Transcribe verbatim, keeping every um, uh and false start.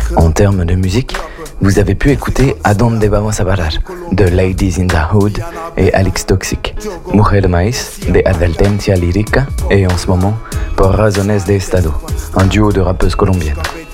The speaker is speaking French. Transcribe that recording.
En termes de musique, vous avez pu écouter Adonde vamos a parar de Ladies in the Hood et Alex Toxic, Mujer de Maíz de Advertencia Lírica et en ce moment Por Razones de Estado, un duo de rappeuses colombiennes.